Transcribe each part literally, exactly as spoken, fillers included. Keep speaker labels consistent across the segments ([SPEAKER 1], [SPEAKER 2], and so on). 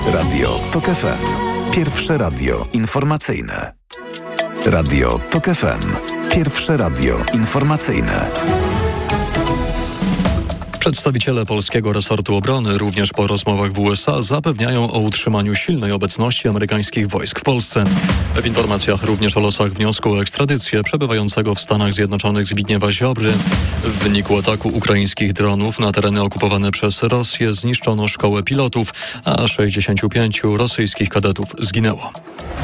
[SPEAKER 1] Radio TOK F M. Pierwsze radio informacyjne. Radio TOK F M. Pierwsze radio informacyjne.
[SPEAKER 2] Przedstawiciele polskiego resortu obrony również po rozmowach w U S A zapewniają o utrzymaniu silnej obecności amerykańskich wojsk w Polsce. W informacjach również o losach wniosku o ekstradycję przebywającego w Stanach Zjednoczonych Zbigniewa Ziobry. W wyniku ataku ukraińskich dronów na tereny okupowane przez Rosję zniszczono szkołę pilotów, a sześćdziesięciu pięciu rosyjskich kadetów zginęło.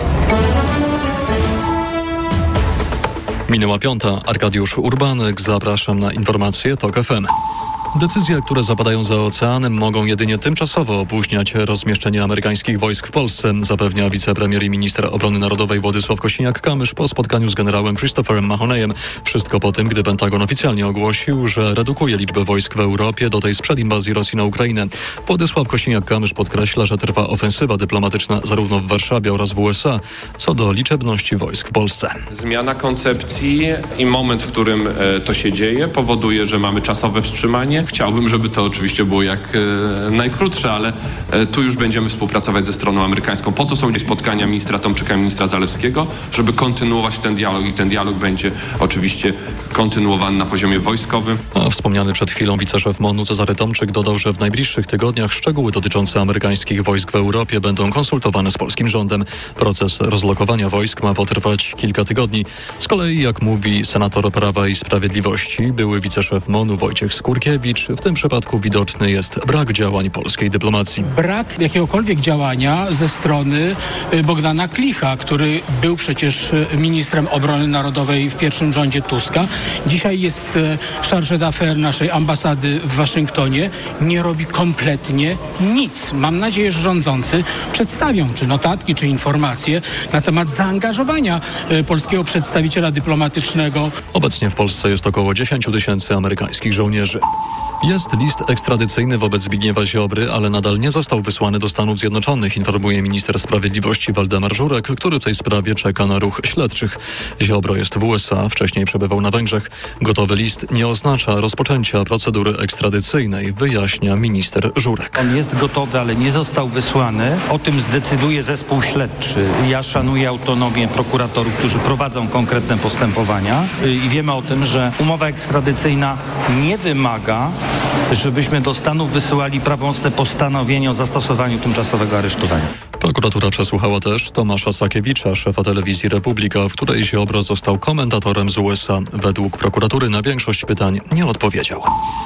[SPEAKER 2] Minęła piąta. Arkadiusz Urbanek. Zapraszam na informacje TOK F M. Decyzje, które zapadają za oceanem, mogą jedynie tymczasowo opóźniać rozmieszczenie amerykańskich wojsk w Polsce, zapewnia wicepremier i minister obrony narodowej Władysław Kosiniak-Kamysz po spotkaniu z generałem Christopherem Mahoneyem. Wszystko po tym, gdy Pentagon oficjalnie ogłosił, że redukuje liczbę wojsk w Europie do tej sprzed inwazji Rosji na Ukrainę. Władysław Kosiniak-Kamysz podkreśla, że trwa ofensywa dyplomatyczna zarówno w Warszawie oraz w U S A co do liczebności wojsk w Polsce.
[SPEAKER 3] Zmiana koncepcji i moment, w którym to się dzieje, powoduje, że mamy czasowe wstrzymanie. Chciałbym, żeby to oczywiście było jak e, najkrótsze, ale e, tu już będziemy współpracować ze stroną amerykańską. Po to są gdzieś spotkania ministra Tomczyka i ministra Zalewskiego, żeby kontynuować ten dialog i ten dialog będzie oczywiście kontynuowany na poziomie wojskowym.
[SPEAKER 2] A wspomniany przed chwilą wiceszef MON-u Cezary Tomczyk dodał, że w najbliższych tygodniach szczegóły dotyczące amerykańskich wojsk w Europie będą konsultowane z polskim rządem. Proces rozlokowania wojsk ma potrwać kilka tygodni. Z kolei, jak mówi senator Prawa i Sprawiedliwości, były wiceszef MON-u Wojciech Skurkiewicz, w tym przypadku widoczny jest brak działań polskiej dyplomacji.
[SPEAKER 4] Brak jakiegokolwiek działania ze strony Bogdana Klicha, który był przecież ministrem obrony narodowej w pierwszym rządzie Tuska. Dzisiaj jest chargé d'affaires naszej ambasady w Waszyngtonie. Nie robi kompletnie nic. Mam nadzieję, że rządzący przedstawią czy notatki, czy informacje na temat zaangażowania polskiego przedstawiciela dyplomatycznego.
[SPEAKER 2] Obecnie w Polsce jest około dziesięć tysięcy amerykańskich żołnierzy. Jest list ekstradycyjny wobec Zbigniewa Ziobry, ale nadal nie został wysłany do Stanów Zjednoczonych, informuje minister sprawiedliwości Waldemar Żurek, który w tej sprawie czeka na ruch śledczych. Ziobro jest w U S A, wcześniej przebywał na Węgrzech. Gotowy list nie oznacza rozpoczęcia procedury ekstradycyjnej, wyjaśnia minister Żurek.
[SPEAKER 5] On jest gotowy, ale nie został wysłany. O tym zdecyduje zespół śledczy. Ja szanuję autonomię prokuratorów, którzy prowadzą konkretne postępowania i wiemy o tym, że umowa ekstradycyjna nie wymaga, żebyśmy do Stanów wysyłali prawomocne postanowienie o zastosowaniu tymczasowego aresztowania.
[SPEAKER 2] Prokuratura przesłuchała też Tomasza Sakiewicza, szefa telewizji Republika, w której Ziobro został komentatorem z U S A. Według prokuratury na większość pytań nie odpowiedział.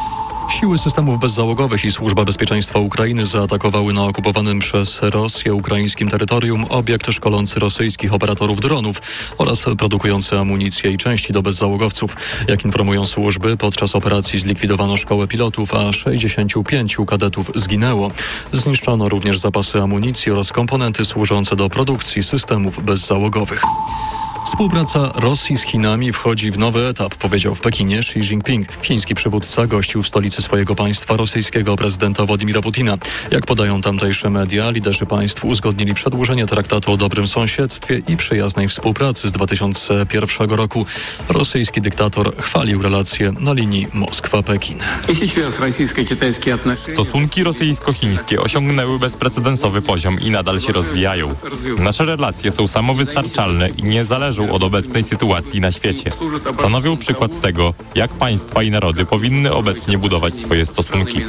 [SPEAKER 2] Siły systemów bezzałogowych i Służba Bezpieczeństwa Ukrainy zaatakowały na okupowanym przez Rosję ukraińskim terytorium obiekt szkolący rosyjskich operatorów dronów oraz produkujący amunicję i części do bezzałogowców. Jak informują służby, podczas operacji zlikwidowano szkołę pilotów, a sześćdziesięciu pięciu kadetów zginęło. Zniszczono również zapasy amunicji oraz komponenty służące do produkcji systemów bezzałogowych. Współpraca Rosji z Chinami wchodzi w nowy etap, powiedział w Pekinie Xi Jinping. Chiński przywódca gościł w stolicy swojego państwa rosyjskiego prezydenta Władimira Putina. Jak podają tamtejsze media, liderzy państw uzgodnili przedłużenie traktatu o dobrym sąsiedztwie i przyjaznej współpracy z dwa tysiące pierwszego roku. Rosyjski dyktator chwalił relacje na linii Moskwa-Pekin.
[SPEAKER 6] Stosunki rosyjsko-chińskie osiągnęły bezprecedensowy poziom i nadal się rozwijają. Nasze relacje są samowystarczalne i nie zależą od obecnej sytuacji na świecie. Stanowią przykład tego, jak państwa i narody powinny obecnie budować swoje stosunki.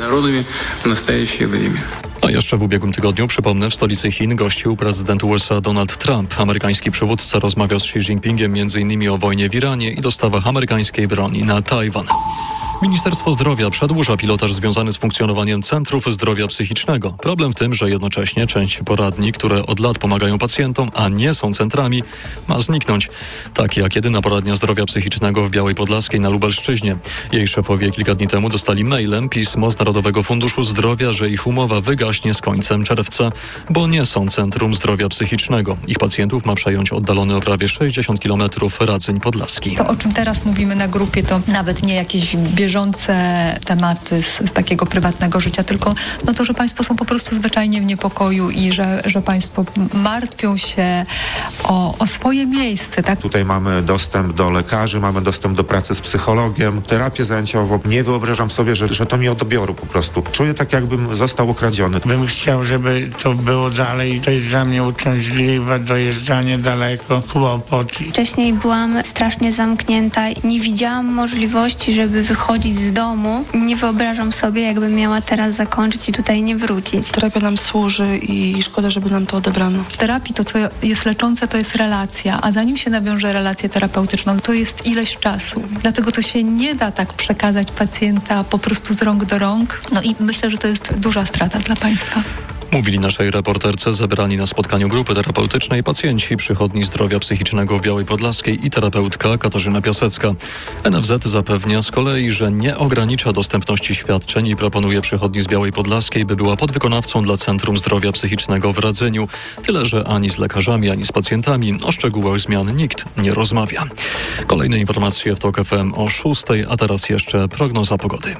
[SPEAKER 2] A jeszcze w ubiegłym tygodniu, przypomnę, w stolicy Chin gościł prezydent U S A Donald Trump. Amerykański przywódca rozmawiał z Xi Jinpingiem między innymi o wojnie w Iranie i dostawach amerykańskiej broni na Tajwan. Ministerstwo Zdrowia przedłuża pilotaż związany z funkcjonowaniem centrów zdrowia psychicznego. Problem w tym, że jednocześnie część poradni, które od lat pomagają pacjentom, a nie są centrami, ma zniknąć. Tak jak jedyna poradnia zdrowia psychicznego w Białej Podlaskiej na Lubelszczyźnie. Jej szefowie kilka dni temu dostali mailem pismo z Narodowego Funduszu Zdrowia, że ich umowa wygaśnie z końcem czerwca, bo nie są centrum zdrowia psychicznego. Ich pacjentów ma przejąć oddalony o prawie sześćdziesiąt kilometrów Radzeń Podlaski.
[SPEAKER 7] To, o czym teraz mówimy na grupie, to nawet nie jakieś bieżące bieżące tematy z, z takiego prywatnego życia, tylko no to, że państwo są po prostu zwyczajnie w niepokoju i że, że państwo martwią się o, o swoje miejsce. Tak?
[SPEAKER 8] Tutaj mamy dostęp do lekarzy, mamy dostęp do pracy z psychologiem, terapię zajęciową. Nie wyobrażam sobie, że, że to mi od odbioru po prostu. Czuję tak, jakbym został okradziony.
[SPEAKER 9] Bym chciał, żeby to było dalej. To jest dla mnie uciążliwe, dojeżdżanie daleko, kłopot.
[SPEAKER 10] Wcześniej byłam strasznie zamknięta. Nie widziałam możliwości, żeby wychodzić z domu. Nie wyobrażam sobie, jakbym miała teraz zakończyć i tutaj nie wrócić.
[SPEAKER 11] Terapia nam służy i szkoda, żeby nam to odebrano.
[SPEAKER 7] W terapii to, co jest leczące, to jest relacja, a zanim się nawiąże relację terapeutyczną, to jest ileś czasu. Dlatego to się nie da tak przekazać pacjenta po prostu z rąk do rąk. No i myślę, że to jest duża strata dla państwa.
[SPEAKER 2] Mówili naszej reporterce zebrani na spotkaniu grupy terapeutycznej pacjenci Przychodni Zdrowia Psychicznego w Białej Podlaskiej i terapeutka Katarzyna Piasecka. N F Z zapewnia z kolei, że nie ogranicza dostępności świadczeń i proponuje Przychodni z Białej Podlaskiej, by była podwykonawcą dla Centrum Zdrowia Psychicznego w Radzyniu. Tyle, że ani z lekarzami, ani z pacjentami o szczegółach zmian nikt nie rozmawia. Kolejne informacje w TOK F M o szóstej, a teraz jeszcze prognoza pogody.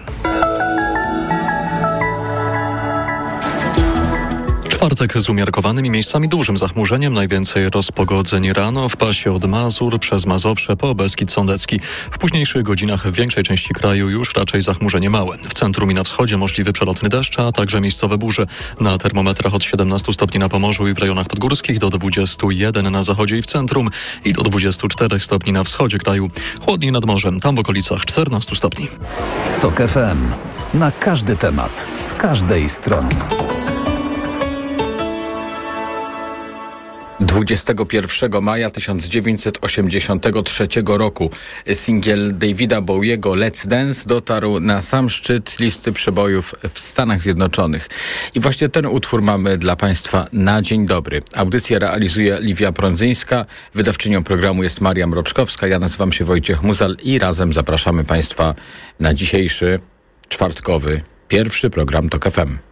[SPEAKER 2] Czwartek z umiarkowanym i miejscami dużym zachmurzeniem. Najwięcej rozpogodzeń rano w pasie od Mazur przez Mazowsze po Beskid Sądecki. W późniejszych godzinach w większej części kraju już raczej zachmurzenie małe. W centrum i na wschodzie możliwy przelotny deszcz, a także miejscowe burze. Na termometrach od siedemnastu stopni na Pomorzu i w rejonach podgórskich do dwudziestu jeden na zachodzie i w centrum i do dwudziestu czterech stopni na wschodzie kraju. Chłodniej nad morzem, tam w okolicach czternastu stopni.
[SPEAKER 1] TOK F M. Na każdy temat, z każdej strony.
[SPEAKER 12] dwudziestego pierwszego maja tysiąc dziewięćset osiemdziesiątego trzeciego roku singiel Davida Bowiego Let's Dance dotarł na sam szczyt listy przebojów w Stanach Zjednoczonych. I właśnie ten utwór mamy dla Państwa na dzień dobry. Audycję realizuje Liwia Prądzyńska, wydawczynią programu jest Maria Mroczkowska, ja nazywam się Wojciech Muzal i razem zapraszamy Państwa na dzisiejszy, czwartkowy, pierwszy program TOK F M.